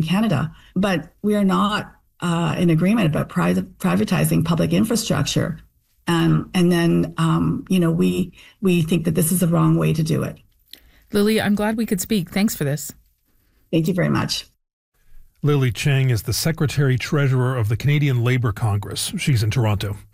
Canada. But we are not in agreement about privatizing public infrastructure. And then, we think that this is the wrong way to do it. Lily, I'm glad we could speak. Thanks for this. Thank you very much. Lily Cheng is the Secretary-Treasurer of the Canadian Labour Congress. She's in Toronto.